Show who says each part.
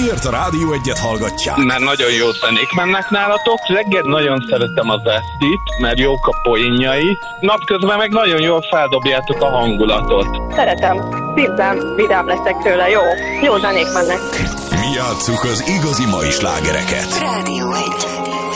Speaker 1: Miért a Rádió Egyet hallgatják?
Speaker 2: Mert nagyon jó zenék mennek nálatok. Reggel nagyon szeretem az Esztit, mert jók a poénjai. Napközben meg nagyon jól feldobjátok a hangulatot.
Speaker 3: Szeretem. Szívem, vidám leszek tőle. Jó zenék mennek.
Speaker 1: Mi játsszuk az igazi mai slágereket.
Speaker 4: Rádió Egy.